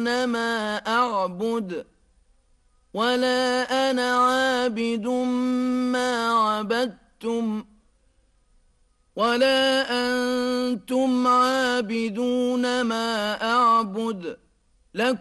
تعبدون ما أعبد ولا أنا عابد ما عبدتم ولا أنتم عابدون ما أعبد لكم